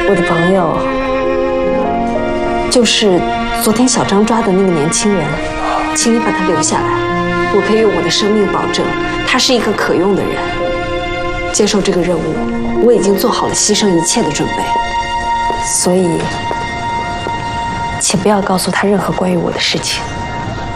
我的朋友就是昨天小张抓的那个年轻人，请你把他留下来。我可以用我的生命保证，他是一个可用的人。接受这个任务，我已经做好了牺牲一切的准备，所以，请不要告诉他任何关于我的事情。